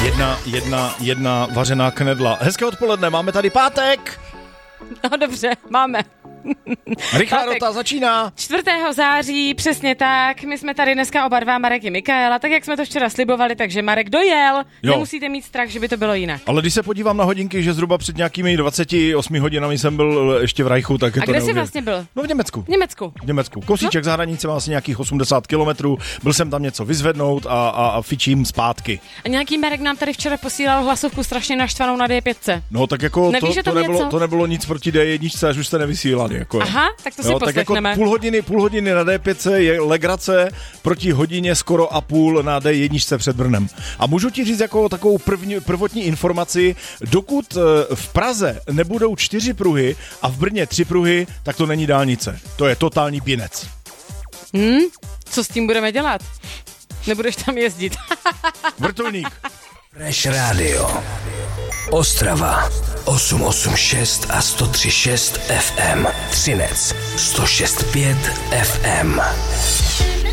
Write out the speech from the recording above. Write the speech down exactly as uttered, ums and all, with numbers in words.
Jedna, jedna, jedna vařená knedla. Hezké odpoledne, máme tady pátek. No dobře, máme. Rychlá rota začíná. čtvrtého září, přesně tak. My jsme tady dneska oba dva, Marek i Mikaela, tak jak jsme to včera slibovali, takže Marek dojel. Jo. Nemusíte mít strach, že by to bylo jinak. Ale když se podívám na hodinky, že zhruba před nějakými dvaceti osmi hodinami jsem byl ještě v Reichu, tak je A to kde jsi vlastně byl? No v Německu. V Německu. V Německu. Kousíček no. za hranice má asi nějakých osmdesát kilometrů. Byl jsem tam něco vyzvednout a, a, a fičím zpátky. A nějaký Marek nám tady včera posílal hlasovku strašně naštvanou na D pět. No tak jako Nevíš, to, to, nebylo, to nebylo nic proti D jedna, až už jste nevysílali. Jako. Aha, tak to si jo, poslechneme. Tak jako půl hodiny, půl hodiny na D pět je legrace proti hodině skoro a půl na D jedna před Brnem. A můžu ti říct jako takovou první, prvotní informaci, dokud v Praze nebudou čtyři pruhy a v Brně tři pruhy, tak to není dálnice. To je totální pinec. Hmm, co s tím budeme dělat? Nebudeš tam jezdit. Vrtulník. Fresh Radio. Ostrava osm osm šest a sto tři šest F M. Třinec sto šest pět F M.